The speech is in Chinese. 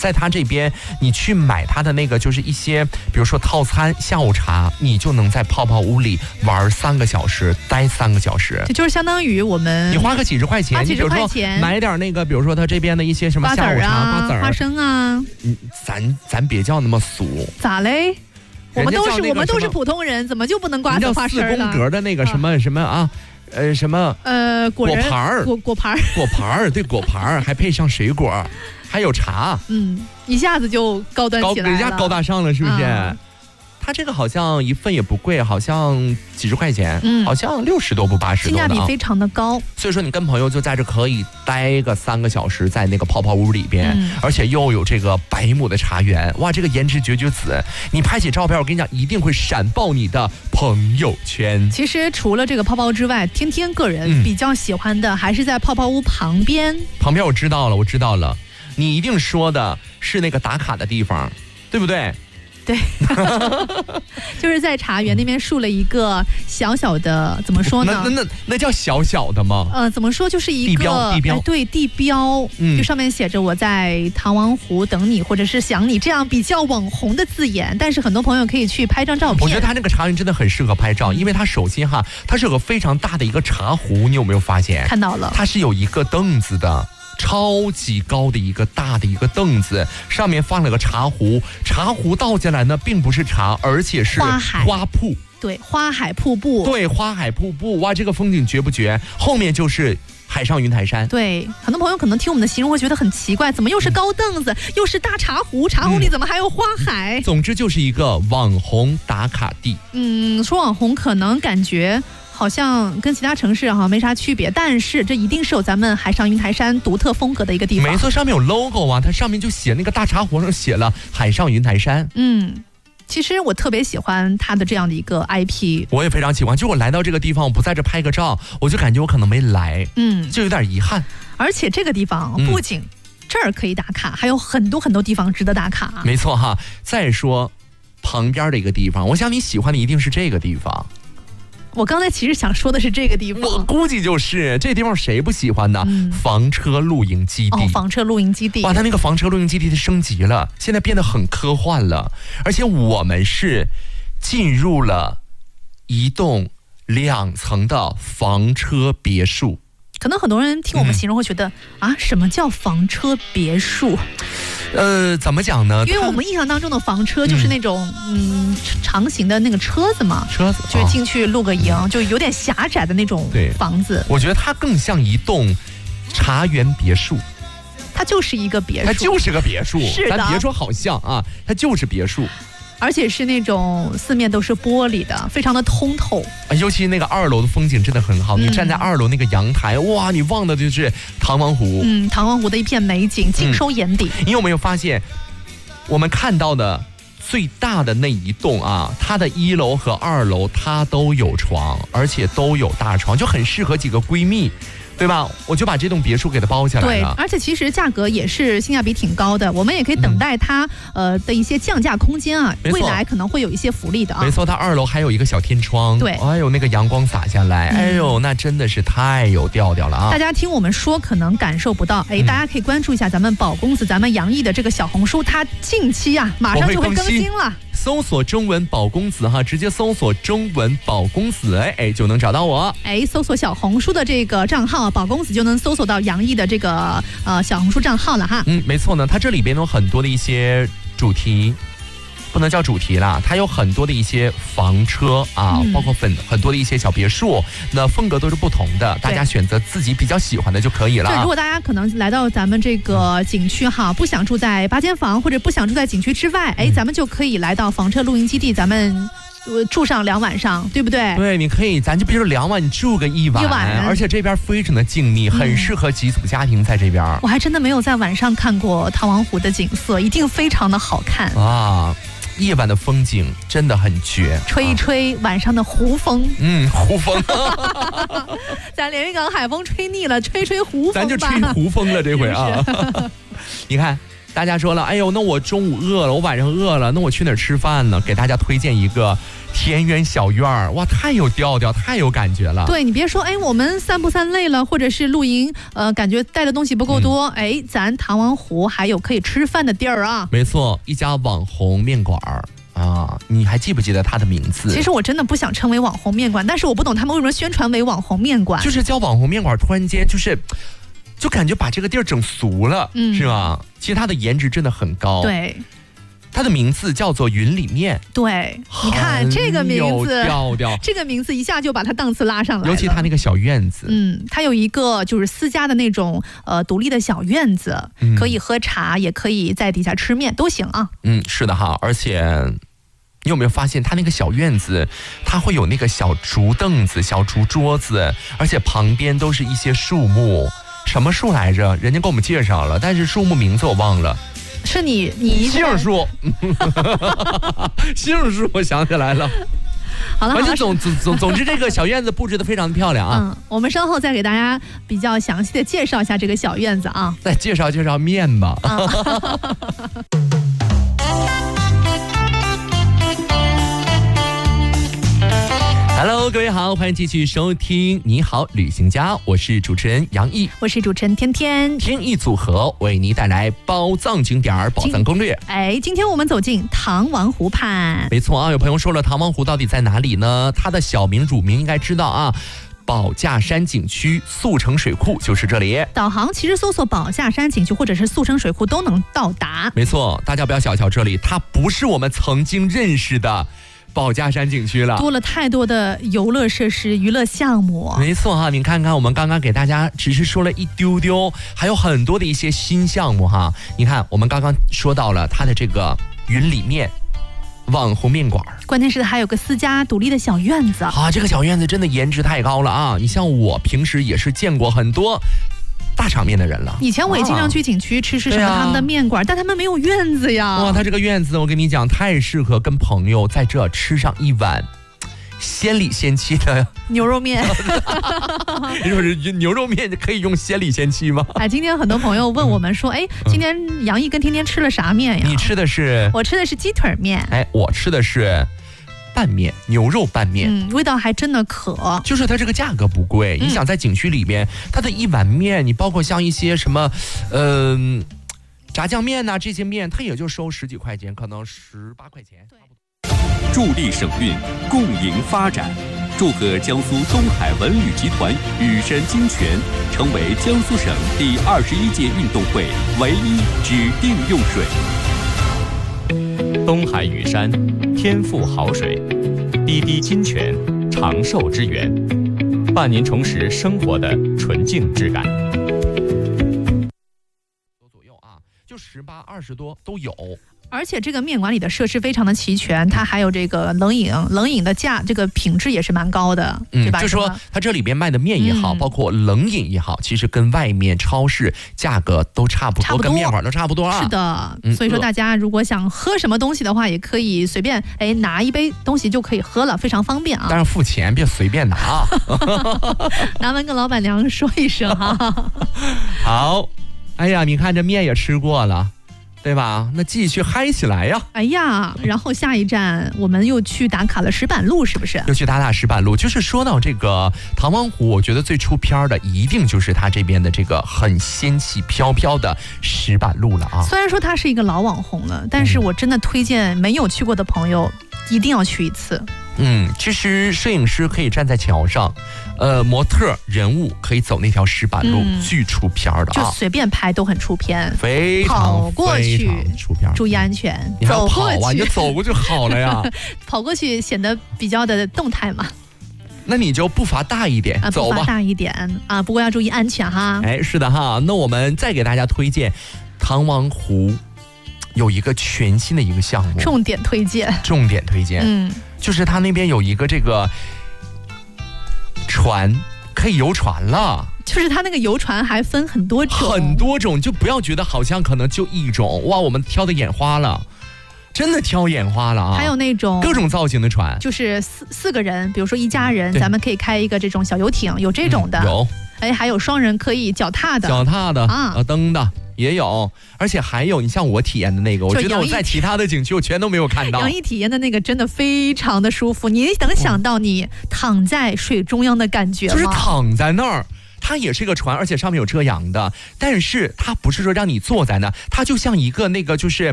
在他这边你去买他的那个就是一些比如说套餐下午茶，你就能在泡泡屋里玩3个小时，待3个小时， 这就是相当于我们你花个几十块钱，你比如说买点那个比如说他这边的一些什么下午茶瓜子儿、 花生啊， 咱别叫那么俗， 咋嘞？我们都是普通人，怎么就不能瓜子花生了？ 4宫格的那个什么什么啊，什么果盘儿， 果盘儿，对，果盘儿还配上水果，还有茶， 一下子就高端起来了， 人家高大上了，是不是？它这个好像一份也不贵，好像几十块钱，好像60多不80多的， 性价比非常的高。 所以说你跟朋友就在这可以待个3个小时，在那个泡泡屋里边，而且又有这个100亩的茶园，哇，这个颜值绝子！你拍起照片，我跟你讲，一定会闪爆你的朋友圈。 其实除了这个泡泡屋之外，天天个人比较喜欢的还是在泡泡屋旁边。 我知道了，你一定说的是那个打卡的地方，对不对？ 对，就是在茶园那边竖了一个小小的，怎么说呢？ 那叫小小的吗？ 怎么说，就是一个地标， 对，地标，就上面写着我在唐王湖等你，或者是想你，这样比较网红的字眼。但是很多朋友可以去拍张照片。 我觉得他那个茶园真的很适合拍照，因为它首先它是有个非常大的一个茶壶，你有没有发现？ 看到了， 它是有一个凳子的。超级高的一个大的一个凳子，上面放了个茶壶，茶壶倒下来呢，并不是茶，而且是花瀑， 对，花海瀑布， 对，花海瀑布，哇，这个风景绝不绝？后面就是海上云台山。 对，很多朋友可能听我们的形容会觉得很奇怪，怎么又是高凳子，又是大茶壶，茶壶里怎么还有花海？ 总之就是一个网红打卡地。 说网红可能感觉好像跟其他城市没啥区别，但是这一定是有咱们海上云台山独特风格的一个地方。 没错，上面有 logo 啊，它上面就写那个大茶壶上写了海上云台山。 其实我特别喜欢它的这样的一个 IP， 我也非常喜欢。就我来到这个地方，我不在这拍个照，我就感觉我可能没来，就有点遗憾。 而且这个地方不仅这儿可以打卡，还有很多很多地方值得打卡。 没错哈。再说旁边的一个地方，我想你喜欢的一定是这个地方。 我刚才其实想说的是这个地方， 我估计就是这地方谁不喜欢呢？房车露营基地。 房车露营基地， 哇，它那个房车露营基地的升级了，现在变得很科幻了，而且我们是进入了一栋2层的房车别墅。 可能很多人听我们形容会觉得什么叫房车别墅？ 怎么讲呢？ 因为我们印象当中的房车就是那种长形的那个车子嘛，就是进去露个营，就有点狭窄的那种房子。 我觉得它更像一栋茶园别墅， 它就是一个别墅， 它就是个别墅， 是的， 咱别说好像它就是别墅。 而且是那种四面都是玻璃的，非常的通透。 尤其那个2楼的风景真的很好，你站在2楼那个阳台，哇，你望的就是唐王湖。 唐王湖的一片美景，尽收眼底。 你有没有发现，我们看到的最大的那一栋它的1楼和2楼它都有床，而且都有大床，就很适合几个闺蜜。对吧？我就把这栋别墅给它包下来了。 对，而且其实价格也是性价比挺高的，我们也可以等待它的一些降价空间未来可能会有一些福利的没错，它2楼还有一个小天窗。 对， 哎呦，那个阳光洒下来，哎呦，那真的是太有调调了大家听我们说可能感受不到，大家可以关注一下咱们宝公子、咱们杨毅的这个小红书，它近期马上就会更新了。 搜索中文宝公子直接搜索中文宝公子，就能找到我。 搜索小红书的这个账号宝公子就能搜索到杨毅的这个小红书账号了哈。 没错呢，它这里边有很多的一些主题。不能叫主题啦，它有很多的一些房车包括很多的一些小别墅，那风格都是不同的，大家选择自己比较喜欢的就可以了。 对，如果大家可能来到咱们这个景区不想住在8间房，或者不想住在景区之外，咱们就可以来到房车露营基地，咱们住上2晚上，对不对？ 对，你可以，咱就比如说2晚，你住个1晚，而且这边非常的静谧，很适合几组家庭在这边。 我还真的没有在晚上看过唐王湖的景色，一定非常的好看夜晚的风景真的很绝， 吹一吹晚上的湖风。 湖风咱连云港海风吹腻了，吹吹湖风吧， 咱就吹湖风了这回你看大家说了，哎呦，那我中午饿了，我晚上饿了，那我去哪儿吃饭呢？给大家推荐一个田园小院儿，哇，太有调调，太有感觉了。 对，你别说，哎，我们散步散累了，或者是露营，感觉带的东西不够多，哎，咱唐王湖还有可以吃饭的地儿啊。 没错，一家网红面馆儿。啊，你还记不记得它的名字？ 其实我真的不想称为网红面馆，但是我不懂他们为什么宣传为网红面馆。 就是叫网红面馆，突然间就感觉把这个地儿整俗了，是吧？其实它的颜值真的很高。 对， 它的名字叫做云里面。 对，你看这个名字， 调调， 这个名字一下就把它档次拉上来了。 尤其它那个小院子， 它有一个就是私家的那种独立的小院子，可以喝茶，也可以在底下吃面，都行啊。 是的哈，而且。你有没有发现它那个小院子，它会有那个小竹凳子、小竹桌子，而且旁边都是一些树木，什么树来着？人家给我们介绍了，但是树木名字我忘了。 是你杏树，杏树，我想起来了。 好了， 反正总之这个小院子布置得非常的漂亮啊。 我们稍后再给大家比较详细的介绍一下这个小院子啊。 再介绍面吧。Hello， 各位好，欢迎继续收听《你好旅行家》，我是主持人杨毅， 我是主持人天天， 天意组合为您带来宝藏景点、宝藏攻略。 今天我们走进唐王湖畔。 没错啊，有朋友说了，唐王湖到底在哪里呢？它的小名、乳名应该知道啊。宝架山景区速成水库就是这里。 导航其实搜索宝架山景区或者是速成水库都能到达。 没错，大家不要小瞧这里，它不是我们曾经认识的宝架山景区了， 多了太多的游乐设施、娱乐项目。 没错哈，你看看我们刚刚给大家只是说了一丢丢，还有很多的一些新项目哈。你看，我们刚刚说到了它的这个云里面网红面馆， 关键是还有个私家独立的小院子啊，这个小院子真的颜值太高了啊！你像我平时也是见过很多大场面的人了。 以前我也经常去景区吃什么他们的面馆，但他们没有院子呀。 哇，他这个院子我跟你讲，太适合跟朋友在这吃上一碗鲜里鲜气的牛肉面。 你说是牛肉面可以用鲜里鲜气吗？ 今天很多朋友问我们说，今天杨毅跟天天吃了啥面呀？ 你吃的是？ 我吃的是鸡腿面。 我吃的是拌面，牛肉拌面。 味道还真的可。 就是它这个价格不贵，你想在景区里面，它的一碗面，你包括像一些什么，炸酱面呐，这些面，它也就收10几块钱，可能18块钱。 助力省运，共赢发展。祝贺江苏东海文旅集团羽山金泉成为江苏省第21届运动会唯一指定用水。 东海羽山，天赋好水，滴滴金泉，长寿之源，伴您重拾生活的纯净质感。 左右啊，就18、20多都有。 而且这个面馆里的设施非常的齐全，它还有这个冷饮的这个品质也是蛮高的，对吧？ 就说它这里边卖的面也好，包括冷饮也好，其实跟外面超市价格都差不多，跟面馆都差不多啊。 是的，所以说大家如果想喝什么东西的话，也可以随便拿一杯东西就可以喝了，非常方便啊。 当然付钱，别随便拿啊。 拿完跟老板娘说一声哈。 好，哎呀，你看这面也吃过了。对吧？那继续嗨起来呀！ 然后下一站我们又去打卡了石板路，是不是？ 又去打石板路。就是说到这个唐王湖，我觉得最出片的一定就是它这边的这个很仙气飘飘的石板路了啊！ 虽然说它是一个老网红了，但是我真的推荐没有去过的朋友一定要去一次。 其实摄影师可以站在桥上，模特人物可以走那条石板路，巨出片的啊！ 就随便拍都很出片， 非常跑过去出片， 注意安全。 你还跑啊？你就走过就好了呀！ 跑过去显得比较的动态嘛。 那你就步伐大一点，走吧。 步伐大一点啊，不过要注意安全哈。 是的哈。那我们再给大家推荐唐王湖有一个全新的一个项目， 重点推荐。 就是它那边有一个这个船，可以游船了。 就是它那个游船还分很多种，就不要觉得好像可能就一种。哇，我们挑的眼花了，真的挑眼花了啊！ 还有那种各种造型的船， 就是四个人，比如说一家人，咱们可以开一个这种小游艇，有这种的。 有。 还有双人可以脚踏的啊，蹬的。 也有，而且还有，你像我体验的那个，我觉得我在其他的景区我全都没有看到。 杨毅体验的那个真的非常的舒服，你能想到你躺在水中央的感觉吗？ 就是躺在那儿。它也是一个船，而且上面有遮阳的，但是它不是说让你坐在那，它就像一个那个就是